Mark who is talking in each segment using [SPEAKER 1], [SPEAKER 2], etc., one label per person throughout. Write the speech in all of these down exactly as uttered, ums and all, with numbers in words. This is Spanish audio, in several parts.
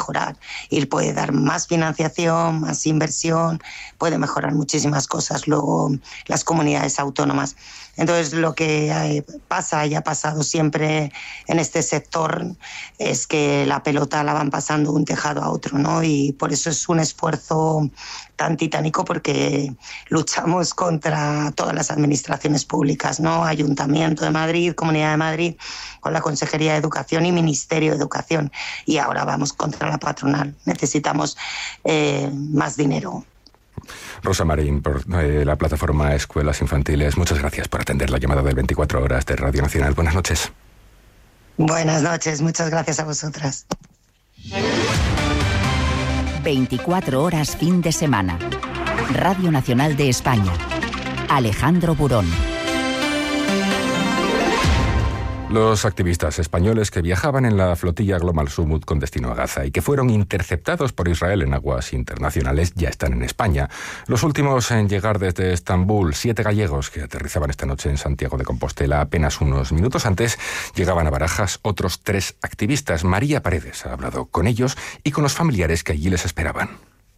[SPEAKER 1] mejorar y puede dar más financiación, más inversión, puede mejorar muchísimas cosas luego las comunidades autónomas. Entonces, lo que pasa y ha pasado siempre en este sector es que la pelota la van pasando de un tejado a otro, ¿no? Y por eso es un esfuerzo tan titánico, porque luchamos contra todas las administraciones públicas, ¿no? Ayuntamiento de Madrid, Comunidad de Madrid, con la Consejería de Educación y Ministerio de Educación. Y ahora vamos contra la patronal. Necesitamos eh, más dinero.
[SPEAKER 2] Rosa Marín, por eh, la plataforma Escuelas Infantiles, muchas gracias por atender la llamada del veinticuatro horas de Radio Nacional. Buenas noches.
[SPEAKER 1] Buenas noches, muchas gracias a vosotras.
[SPEAKER 3] veinticuatro horas fin de semana. Radio Nacional de España. Alejandro Burón.
[SPEAKER 2] Los activistas españoles que viajaban en la flotilla Global Summit con destino a Gaza y que fueron interceptados por Israel en aguas internacionales ya están en España. Los últimos en llegar desde Estambul, siete gallegos que aterrizaban esta noche en Santiago de Compostela apenas unos minutos antes, llegaban a Barajas otros tres activistas. María Paredes ha hablado con ellos y con los familiares que allí les esperaban.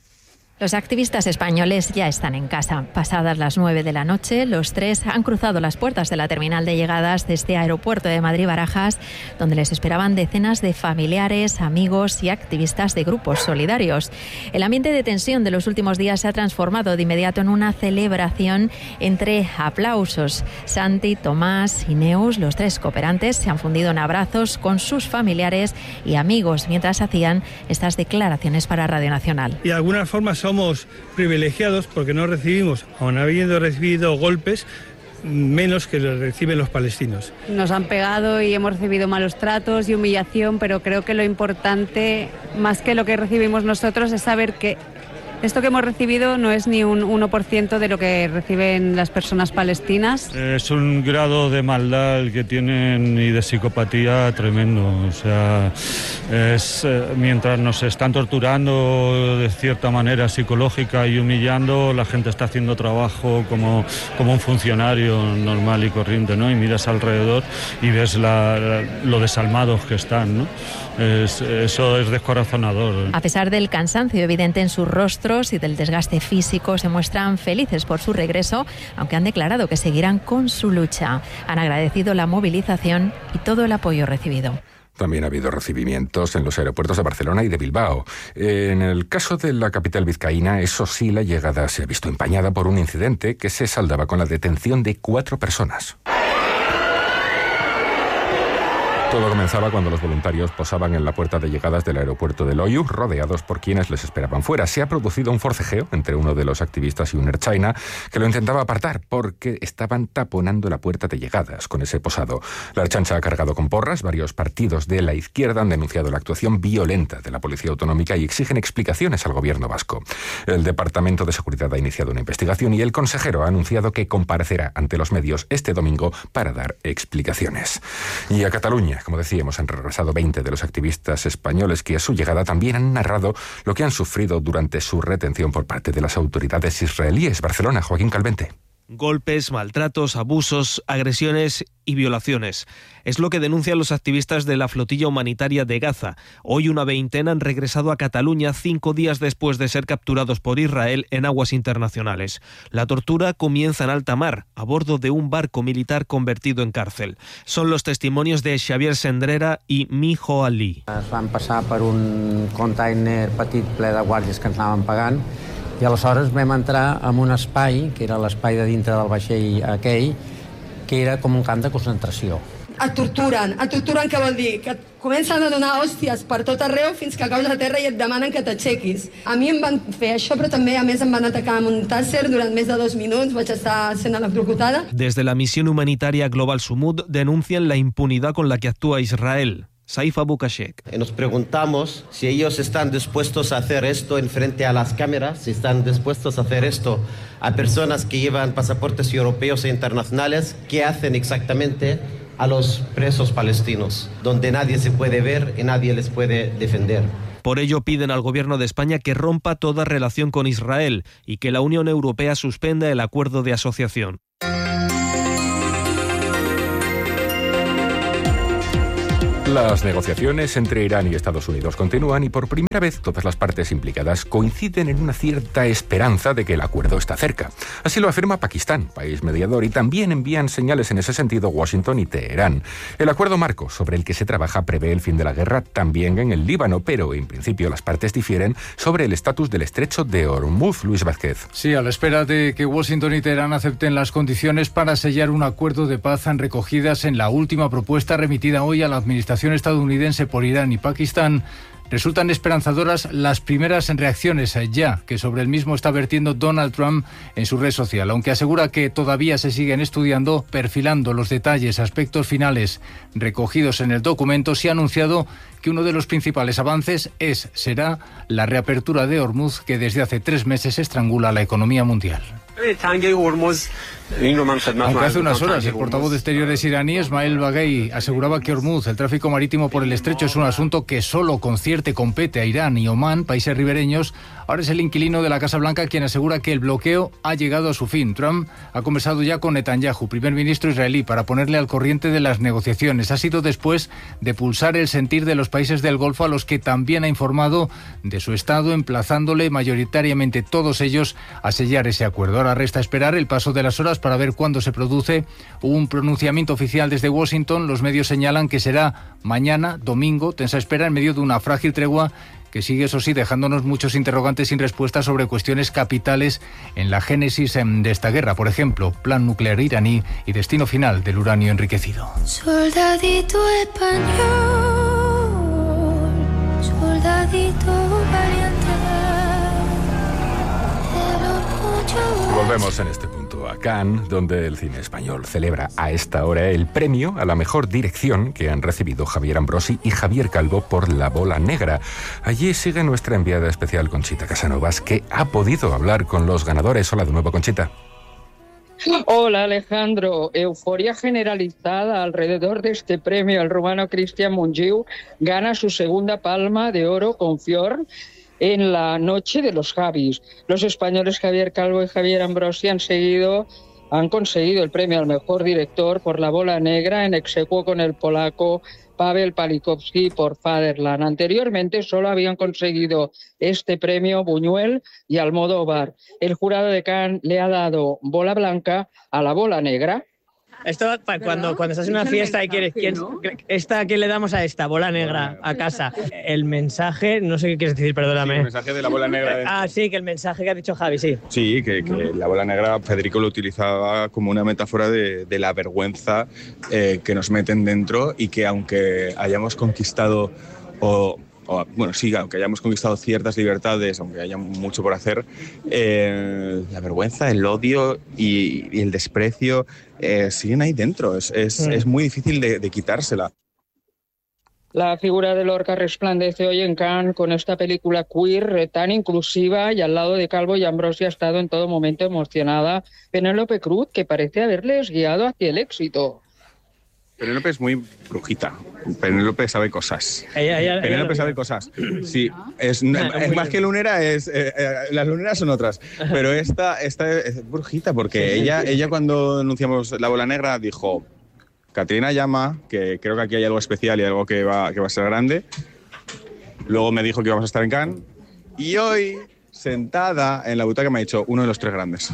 [SPEAKER 4] Los activistas españoles ya están en casa. Pasadas las nueve de la noche, los tres han cruzado las puertas de la terminal de llegadas de este aeropuerto de Madrid-Barajas, donde les esperaban decenas de familiares, amigos y activistas de grupos solidarios. El ambiente de tensión de los últimos días se ha transformado de inmediato en una celebración entre aplausos. Santi, Tomás y Neus, los tres cooperantes, se han fundido en abrazos con sus familiares y amigos mientras hacían estas declaraciones para Radio Nacional.
[SPEAKER 5] Y de alguna forma son Somos privilegiados porque no recibimos, aun habiendo recibido golpes, menos que los reciben los palestinos.
[SPEAKER 6] Nos han pegado y hemos recibido malos tratos y humillación, pero creo que lo importante, más que lo que recibimos nosotros, es saber que esto que hemos recibido no es ni un uno por ciento de lo que reciben las personas palestinas.
[SPEAKER 7] Es un grado de maldad el que tienen y de psicopatía tremendo. O sea, es, mientras nos están torturando de cierta manera psicológica y humillando, la gente está haciendo trabajo como, como un funcionario normal y corriente, ¿no? Y miras alrededor y ves la, la, lo desalmados que están, ¿no? Es, eso es descorazonador.
[SPEAKER 4] A pesar del cansancio evidente en sus rostros y del desgaste físico, se muestran felices por su regreso, aunque han declarado que seguirán con su lucha. Han agradecido la movilización y todo el apoyo recibido.
[SPEAKER 2] También ha habido recibimientos en los aeropuertos de Barcelona y de Bilbao. En el caso de la capital vizcaína, eso sí, la llegada se ha visto empañada por un incidente que se saldaba con la detención de cuatro personas. Todo comenzaba cuando los voluntarios posaban en la puerta de llegadas del aeropuerto de Loiu, rodeados por quienes les esperaban fuera. Se ha producido un forcejeo entre uno de los activistas y un Air China que lo intentaba apartar porque estaban taponando la puerta de llegadas con ese posado. La Ertzaintza ha cargado con porras. Varios partidos de la izquierda han denunciado la actuación violenta de la Policía Autonómica y exigen explicaciones al gobierno vasco. El Departamento de Seguridad ha iniciado una investigación y el consejero ha anunciado que comparecerá ante los medios este domingo para dar explicaciones. Y a Cataluña, como decíamos, han regresado veinte de los activistas españoles que a su llegada también han narrado lo que han sufrido durante su retención por parte de las autoridades israelíes. Barcelona, Joaquín Calvente.
[SPEAKER 8] Golpes, maltratos, abusos, agresiones y violaciones. Es lo que denuncian los activistas de la flotilla humanitaria de Gaza. Hoy una veintena han regresado a Cataluña cinco días después de ser capturados por Israel en aguas internacionales. La tortura comienza en alta mar, a bordo de un barco militar convertido en cárcel. Son los testimonios de Xavier Sendrera y Mijo Ali.
[SPEAKER 9] Es van passar per un container petit ple de guàrdies que ens anaven pagant i aleshores vam entrar en un espai, que era l'espai de dintre del vaixell aquell, que era com un camp de concentració.
[SPEAKER 10] Et torturen, et torturen què vol dir? Que et comencen a donar hòsties per tot arreu fins que caus a terra i et demanen que t'aixequis. A mi em van fer això, però també a més em van atacar amb un tàser durant més de dos minuts, vaig estar sent electrocutada.
[SPEAKER 8] Desde la misión humanitaria Global Summit denuncian la impunidad con la que actúa Israel. Saifa Bukashek.
[SPEAKER 11] Nos preguntamos si ellos están dispuestos a hacer esto en frente a las cámaras, si están dispuestos a hacer esto a personas que llevan pasaportes europeos e internacionales, ¿qué hacen exactamente a los presos palestinos, donde nadie se puede ver y nadie les puede defender?
[SPEAKER 8] Por ello piden al gobierno de España que rompa toda relación con Israel y que la Unión Europea suspenda el acuerdo de asociación.
[SPEAKER 2] Las negociaciones entre Irán y Estados Unidos continúan y por primera vez todas las partes implicadas coinciden en una cierta esperanza de que el acuerdo está cerca. Así lo afirma Pakistán, país mediador, y también envían señales en ese sentido Washington y Teherán. El acuerdo marco sobre el que se trabaja prevé el fin de la guerra también en el Líbano, pero en principio las partes difieren sobre el estatus del estrecho de Hormuz. Luis Vázquez.
[SPEAKER 12] Sí, a la espera de que Washington y Teherán acepten las condiciones para sellar un acuerdo de paz recogidas en la última propuesta remitida hoy a la administración estadounidense por Irán y Pakistán, resultan esperanzadoras las primeras reacciones ya que sobre el mismo está vertiendo Donald Trump en su red social, aunque asegura que todavía se siguen estudiando, perfilando los detalles, aspectos finales recogidos en el documento. Se ha anunciado que uno de los principales avances es, será, la reapertura de Hormuz, que desde hace tres meses estrangula la economía mundial. Aunque hace unas horas el portavoz de Exteriores iraní, Ismail Baghei, aseguraba que Hormuz, el tráfico marítimo por el estrecho, es un asunto que solo concierte compete a Irán y Omán, países ribereños. Ahora es el inquilino de la Casa Blanca quien asegura que el bloqueo ha llegado a su fin. Trump ha conversado ya con Netanyahu, primer ministro israelí, para ponerle al corriente de las negociaciones. Ha sido después de pulsar el sentir de los países del Golfo, a los que también ha informado de su estado, emplazándole mayoritariamente todos ellos a sellar ese acuerdo. Ahora resta esperar el paso de las horas para ver cuándo se produce un pronunciamiento oficial desde Washington. Los medios señalan que será mañana, domingo, tensa espera en medio de una frágil tregua que sigue, eso sí, dejándonos muchos interrogantes sin respuesta sobre cuestiones capitales en la génesis de esta guerra. Por ejemplo, plan nuclear iraní y destino final del uranio enriquecido.
[SPEAKER 13] Soldadito español, soldadito valiente.
[SPEAKER 2] Volvemos en este punto a Cannes, donde el cine español celebra a esta hora el premio a la mejor dirección que han recibido Javier Ambrosi y Javier Calvo por La Bola Negra. Allí sigue nuestra enviada especial Conchita Casanovas, que ha podido hablar con los ganadores. Hola de nuevo, Conchita.
[SPEAKER 14] Hola, Alejandro. Euforia generalizada alrededor de este premio. El rumano Cristian Mungiu gana su segunda palma de oro con Fior en la noche de los Javis. Los españoles Javier Calvo y Javier Ambrosi han seguido, han conseguido el premio al mejor director por La Bola Negra, en exequo con el polaco Paweł Palikowski por Fatherland. Anteriormente solo habían conseguido este premio Buñuel y Almodóvar. El jurado de Cannes le ha dado bola blanca a La Bola Negra.
[SPEAKER 15] Esto para cuando, cuando estás en una fiesta y quieres, ¿quién, esta, ¿qué le damos a esta? Bola negra, a casa. El mensaje, no sé qué quieres decir, perdóname.
[SPEAKER 16] Sí, el mensaje de la bola negra. De...
[SPEAKER 15] Ah, sí, que el mensaje que ha dicho Javi, sí.
[SPEAKER 16] Sí, que, que la bola negra Federico lo utilizaba como una metáfora de, de la vergüenza eh, que nos meten dentro, y que aunque hayamos conquistado o... O, bueno, sí, aunque hayamos conquistado ciertas libertades, aunque haya mucho por hacer, eh, la vergüenza, el odio y, y el desprecio eh, siguen ahí dentro. Es, es, mm. es muy difícil de, de quitársela.
[SPEAKER 14] La figura de Lorca resplandece hoy en Cannes con esta película queer tan inclusiva, y al lado de Calvo y Ambrosi ha estado en todo momento emocionada Penélope Cruz, que parece haberles guiado hacia el éxito.
[SPEAKER 16] Penélope es muy brujita. Penélope sabe cosas.
[SPEAKER 15] Ella, ella,
[SPEAKER 16] Penélope
[SPEAKER 15] ella
[SPEAKER 16] sabe cosas. Sí, es, es más que lunera, es, eh, eh, las luneras son otras. Pero esta, esta es brujita, porque ella, ella cuando anunciamos La Bola Negra dijo: Catriona llama, que creo que aquí hay algo especial y algo que va, que va a ser grande. Luego me dijo que íbamos a estar en Cannes. Y hoy, sentada en la butaca, me ha dicho: uno de los tres grandes.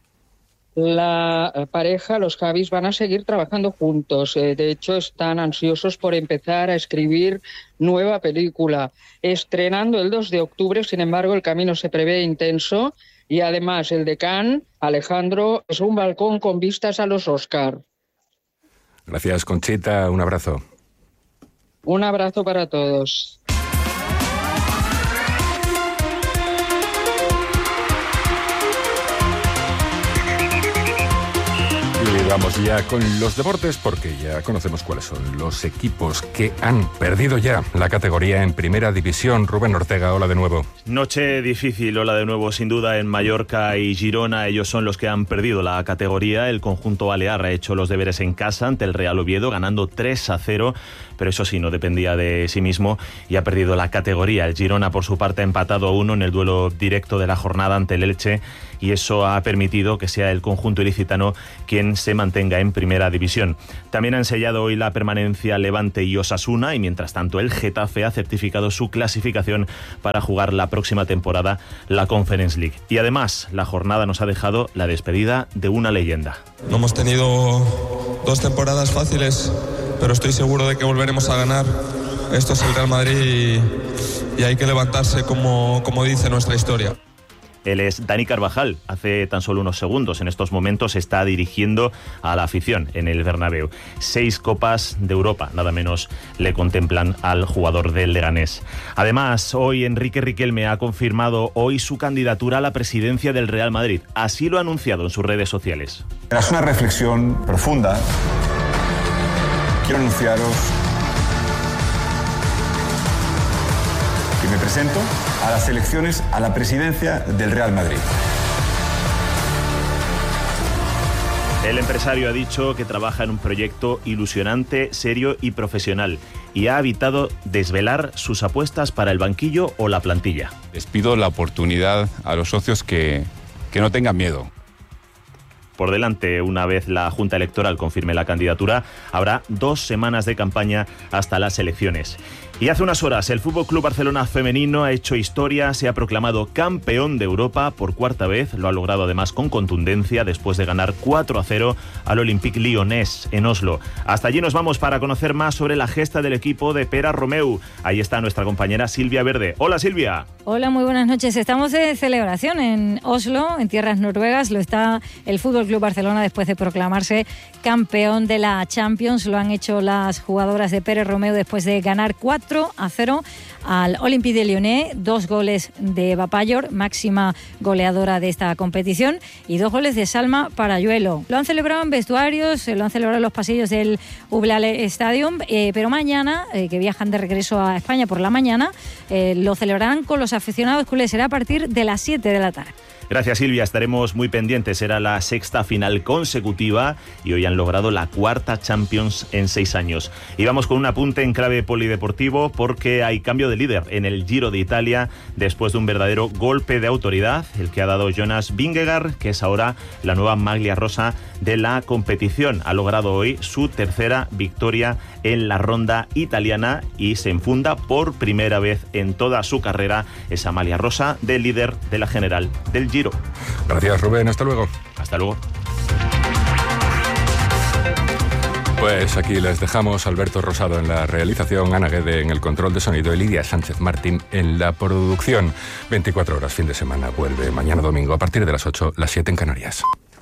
[SPEAKER 14] La pareja, los Javis, van a seguir trabajando juntos. Eh, de hecho, están ansiosos por empezar a escribir nueva película. Estrenando el dos de octubre, sin embargo, el camino se prevé intenso, y además el de Cannes, Alejandro, es un balcón con vistas a los Oscar.
[SPEAKER 2] Gracias, Conchita. Un abrazo.
[SPEAKER 14] Un abrazo para todos.
[SPEAKER 2] Y vamos ya con los deportes, porque ya conocemos cuáles son los equipos que han perdido ya la categoría en Primera División. Rubén Ortega, hola de nuevo.
[SPEAKER 17] Noche difícil, hola de nuevo, sin duda, en Mallorca y Girona. Ellos son los que han perdido la categoría. El conjunto balear ha hecho los deberes en casa ante el Real Oviedo, ganando tres a cero. pero eso sí, no dependía de sí mismo y ha perdido la categoría. El Girona, por su parte, ha empatado a uno en el duelo directo de la jornada ante el Elche, y eso ha permitido que sea el conjunto ilicitano quien se mantenga en primera división. También han sellado hoy la permanencia Levante y Osasuna, y mientras tanto el Getafe ha certificado su clasificación para jugar la próxima temporada la Conference League. Y además, la jornada nos ha dejado la despedida de una leyenda.
[SPEAKER 18] No hemos tenido dos temporadas fáciles, pero estoy seguro de que volveremos a ganar. Esto es el Real Madrid y, y hay que levantarse, como, como dice nuestra historia.
[SPEAKER 17] Él es Dani Carvajal. Hace tan solo unos segundos, en estos momentos, está dirigiendo a la afición en el Bernabéu. Seis Copas de Europa, nada menos, le contemplan al jugador del Leganés. Además, hoy Enrique Riquelme ha confirmado hoy su candidatura a la presidencia del Real Madrid. Así lo ha anunciado en sus redes sociales.
[SPEAKER 19] Tras una reflexión profunda, quiero anunciaros que me presento a las elecciones a la presidencia del Real Madrid.
[SPEAKER 17] El empresario ha dicho que trabaja en un proyecto ilusionante, serio y profesional, y ha evitado desvelar sus apuestas para el banquillo o la plantilla.
[SPEAKER 20] Les pido la oportunidad a los socios que, que no tengan miedo.
[SPEAKER 17] Por delante, una vez la Junta Electoral confirme la candidatura, habrá dos semanas de campaña hasta las elecciones. Y hace unas horas el F C Barcelona femenino ha hecho historia, se ha proclamado campeón de Europa por cuarta vez, lo ha logrado además con contundencia después de ganar cuatro a cero al Olympique Lyonnais en Oslo. Hasta allí nos vamos para conocer más sobre la gesta del equipo de Pere Romeu. Ahí está nuestra compañera Silvia Verde. Hola, Silvia.
[SPEAKER 21] Hola, muy buenas noches. Estamos de celebración en Oslo, en tierras noruegas. Lo está el F C Barcelona después de proclamarse campeón de la Champions. Lo han hecho las jugadoras de Pere Romeu después de ganar cuatro a cero al Olympique de Lyonnais, dos goles de Eva Payor, máxima goleadora de esta competición, y dos goles de Salma Parayuelo. Lo han celebrado en vestuarios, lo han celebrado en los pasillos del Ublale Stadium, eh, pero mañana, eh, que viajan de regreso a España por la mañana, eh, lo celebrarán con los aficionados culés. Será a partir de las siete de la tarde.
[SPEAKER 17] Gracias, Silvia. Estaremos muy pendientes. Era la sexta final consecutiva y hoy han logrado la cuarta Champions en seis años. Y vamos con un apunte en clave polideportivo porque hay cambio de líder en el Giro de Italia después de un verdadero golpe de autoridad, el que ha dado Jonas Vingegaard, que es ahora la nueva maglia rosa de la competición. Ha logrado hoy su tercera victoria en la ronda italiana y se enfunda por primera vez en toda su carrera esa maglia rosa del líder de la general del Giro.
[SPEAKER 2] Gracias, Rubén. Hasta luego.
[SPEAKER 17] Hasta luego.
[SPEAKER 2] Pues aquí les dejamos. Alberto Rosado en la realización, Ana Guede en el control de sonido y Lidia Sánchez Martín en la producción. veinticuatro horas, fin de semana. Vuelve mañana domingo a partir de las ocho, las siete en Canarias.